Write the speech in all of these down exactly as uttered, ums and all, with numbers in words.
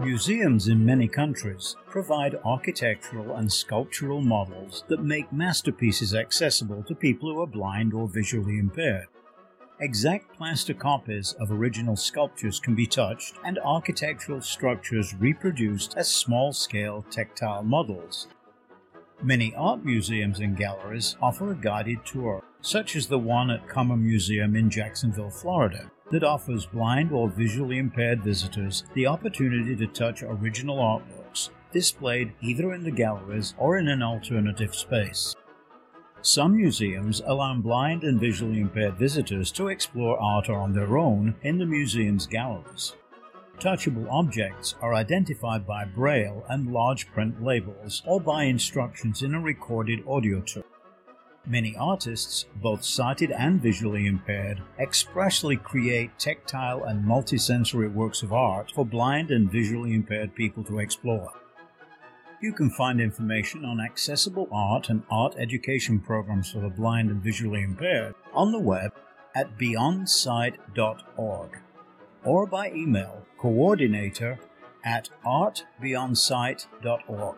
Museums in many countries provide architectural and sculptural models that make masterpieces accessible to people who are blind or visually impaired. Exact plaster copies of original sculptures can be touched and architectural structures reproduced as small-scale tactile models. Many art museums and galleries offer a guided tour, such as the one at Cummer Museum in Jacksonville, Florida, that offers blind or visually impaired visitors the opportunity to touch original artworks, displayed either in the galleries or in an alternative space. Some museums allow blind and visually impaired visitors to explore art on their own in the museum's galleries. Touchable objects are identified by braille and large print labels or by instructions in a recorded audio tour. Many artists, both sighted and visually impaired, expressly create tactile and multisensory works of art for blind and visually impaired people to explore. You can find information on accessible art and art education programs for the blind and visually impaired on the web at beyond sight dot org or by email coordinator at art beyond sight dot org.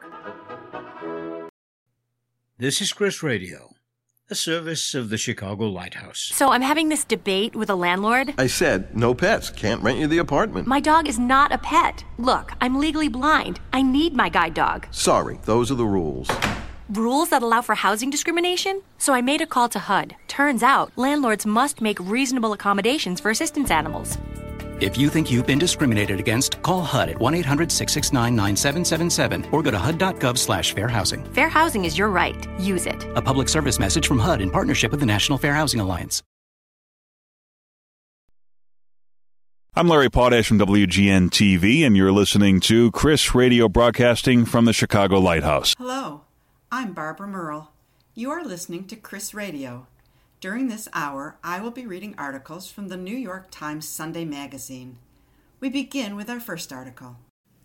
This is Chris Radio, a service of the Chicago Lighthouse. So I'm having this debate with a landlord. I said, no pets. Can't rent you the apartment. My dog is not a pet. Look, I'm legally blind. I need my guide dog. Sorry, those are the rules. Rules that allow for housing discrimination? So I made a call to H U D. Turns out, landlords must make reasonable accommodations for assistance animals. If you think you've been discriminated against, call H U D at one eight hundred six six nine nine seven seven seven or go to H U D dot gov slash fair housing. Fair housing is your right. Use it. A public service message from H U D in partnership with the National Fair Housing Alliance. I'm Larry Potash from W G N T V, and you're listening to Chris Radio, broadcasting from the Chicago Lighthouse. Hello, I'm Barbara Merle. You are listening to Chris Radio. During this hour, I will be reading articles from the New York Times Sunday magazine. We begin with our first article.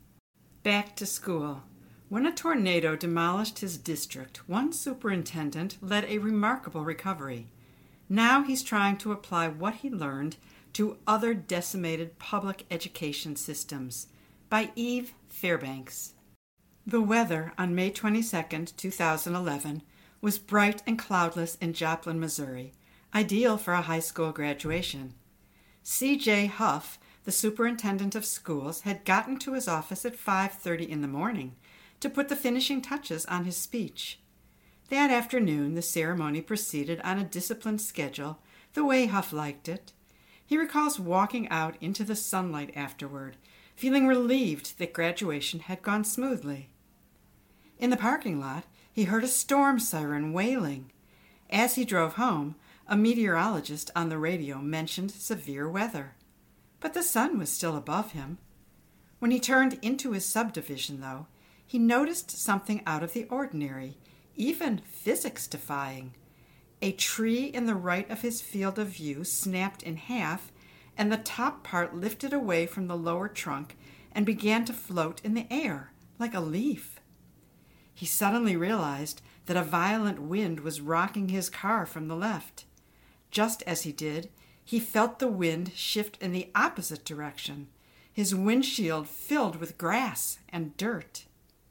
Back to school. When a tornado demolished his district, one superintendent led a remarkable recovery. Now he's trying to apply what he learned to other decimated public education systems. By Eve Fairbanks. The weather on May twenty-second, two thousand eleven, was bright and cloudless in Joplin, Missouri, ideal for a high school graduation. C J Huff, the superintendent of schools, had gotten to his office at five thirty in the morning to put the finishing touches on his speech. That afternoon, the ceremony proceeded on a disciplined schedule, the way Huff liked it. He recalls walking out into the sunlight afterward, feeling relieved that graduation had gone smoothly. In the parking lot, he heard a storm siren wailing. As he drove home, a meteorologist on the radio mentioned severe weather. But the sun was still above him. When he turned into his subdivision, though, he noticed something out of the ordinary, even physics-defying. A tree in the right of his field of view snapped in half, and the top part lifted away from the lower trunk and began to float in the air like a leaf. He suddenly realized that a violent wind was rocking his car from the left. Just as he did, he felt the wind shift in the opposite direction, his windshield filled with grass and dirt.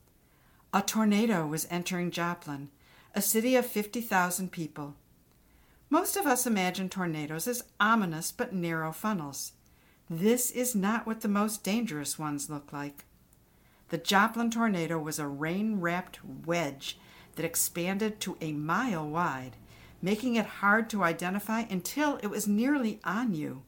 A tornado was entering Joplin, a city of fifty thousand people. Most of us imagine tornadoes as ominous but narrow funnels. This is not what the most dangerous ones look like. The Joplin tornado was a rain-wrapped wedge that expanded to a mile wide, making it hard to identify until it was nearly on you.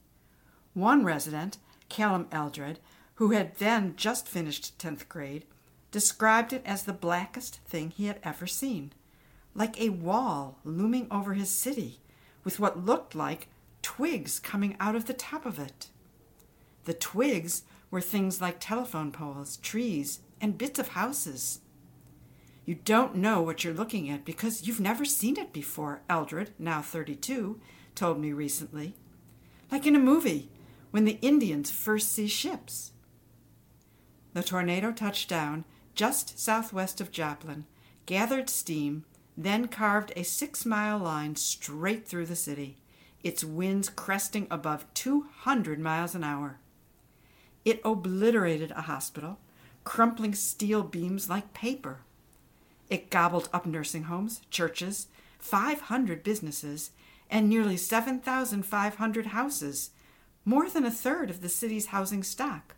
One resident, Callum Eldred, who had then just finished tenth grade, described it as the blackest thing he had ever seen, like a wall looming over his city, with what looked like twigs coming out of the top of it. The twigs were things like telephone poles, trees, and bits of houses. You don't know what you're looking at because you've never seen it before, Eldred, now thirty-two, told me recently. Like in a movie, when the Indians first see ships. The tornado touched down just southwest of Joplin, gathered steam, then carved a six-mile line straight through the city, its winds cresting above two hundred miles an hour. It obliterated a hospital, crumpling steel beams like paper. It gobbled up nursing homes, churches, five hundred businesses, and nearly seven thousand five hundred houses, more than a third of the city's housing stock.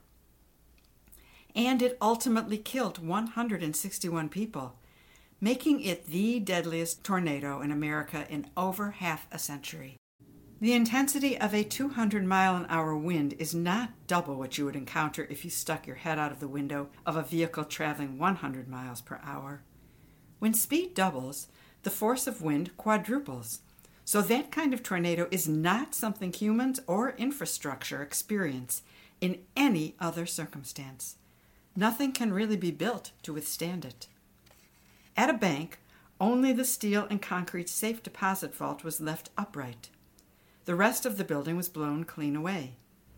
And it ultimately killed one hundred sixty-one people, making it the deadliest tornado in America in over half a century. The intensity of a two hundred mile an hour wind is not double what you would encounter if you stuck your head out of the window of a vehicle traveling one hundred miles per hour. When speed doubles, the force of wind quadruples. So that kind of tornado is not something humans or infrastructure experience in any other circumstance. Nothing can really be built to withstand it. At a bank, only the steel and concrete safe deposit vault was left upright. The rest of the building was blown clean away.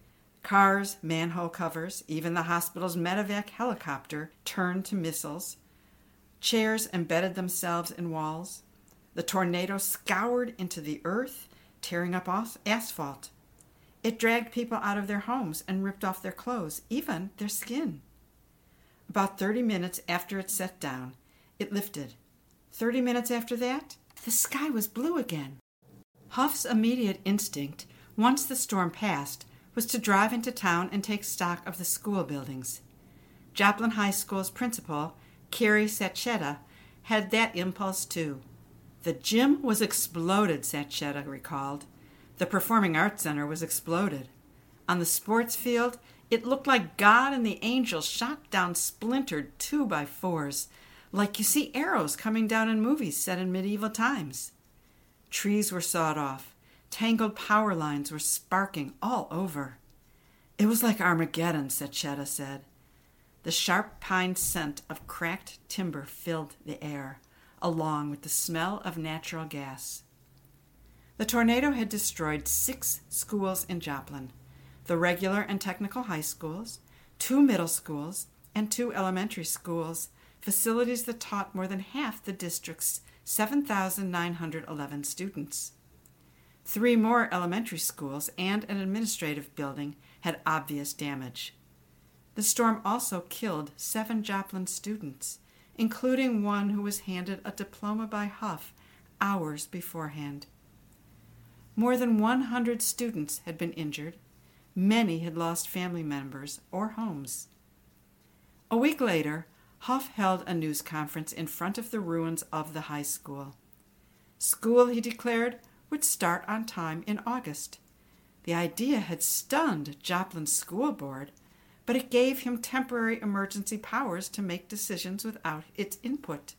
Cars, manhole covers, even the hospital's medevac helicopter turned to missiles. Chairs embedded themselves in walls. The tornado scoured into the earth, tearing up asphalt. It dragged people out of their homes and ripped off their clothes, even their skin. About thirty minutes after it set down, it lifted. Thirty minutes after that, the sky was blue again. Huff's immediate instinct, once the storm passed, was to drive into town and take stock of the school buildings. Joplin High School's principal, Carrie Sachetta, had that impulse too. The gym was exploded, Sachetta recalled. The Performing Arts Center was exploded. On the sports field, it looked like God and the angels shot down splintered two-by-fours, like you see arrows coming down in movies set in medieval times. Trees were sawed off. Tangled power lines were sparking all over. It was like Armageddon, Sachetta said. The sharp pine scent of cracked timber filled the air, along with the smell of natural gas. The tornado had destroyed six schools in Joplin, the regular and technical high schools, two middle schools, and two elementary schools, facilities that taught more than half the district's seven thousand nine hundred eleven students. Three more elementary schools and an administrative building had obvious damage. The storm also killed seven Joplin students, including one who was handed a diploma by Huff hours beforehand. More than one hundred students had been injured. Many had lost family members or homes. A week later, Huff held a news conference in front of the ruins of the high school. School, he declared, would start on time in August. The idea had stunned Joplin's school board, but it gave him temporary emergency powers to make decisions without its input.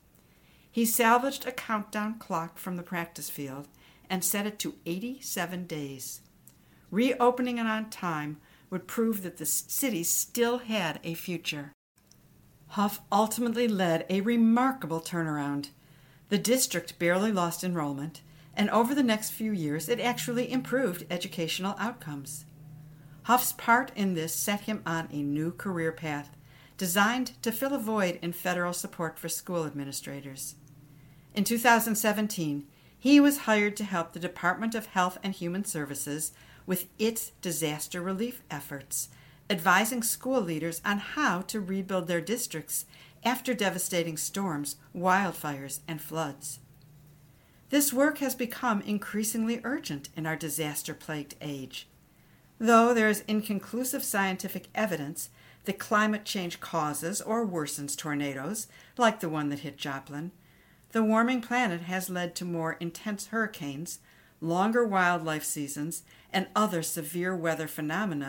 He salvaged a countdown clock from the practice field and set it to eighty-seven days. Reopening it on time would prove that the city still had a future. Huff ultimately led a remarkable turnaround. The district barely lost enrollment, and over the next few years it actually improved educational outcomes. Huff's part in this set him on a new career path, designed to fill a void in federal support for school administrators. In two thousand seventeen, he was hired to help the Department of Health and Human Services with its disaster relief efforts, advising school leaders on how to rebuild their districts after devastating storms, wildfires, and floods. This work has become increasingly urgent in our disaster-plagued age. Though there is inconclusive scientific evidence that climate change causes or worsens tornadoes, like the one that hit Joplin, the warming planet has led to more intense hurricanes, longer wildlife seasons, and other severe weather phenomena